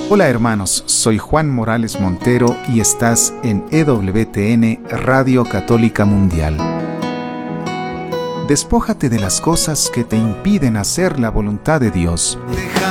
Hola hermanos, soy Juan Morales Montero y estás en EWTN Radio Católica Mundial. Despójate de las cosas que te impiden hacer la voluntad de Dios.